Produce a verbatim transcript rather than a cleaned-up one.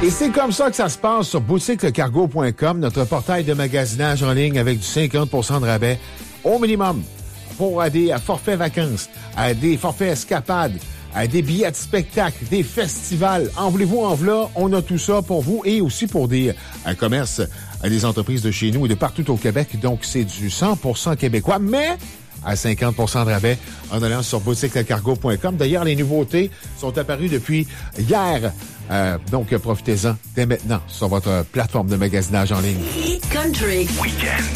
Et c'est comme ça que ça se passe sur boutique le cargo point com, notre portail de magasinage en ligne avec du cinquante pour cent de rabais au minimum pour à des à forfaits vacances, à des forfaits escapades, à des billets de spectacle, des festivals. En voulez-vous, en v'là, on a tout ça pour vous et aussi pour des un commerces, des entreprises de chez nous et de partout au Québec. Donc, c'est du cent pour cent québécois, mais à cinquante pour cent de rabais en allant sur boutique le cargo point com. D'ailleurs, les nouveautés sont apparues depuis hier. Euh, donc, profitez-en dès maintenant sur votre plateforme de magasinage en ligne. Hit Country Weekend.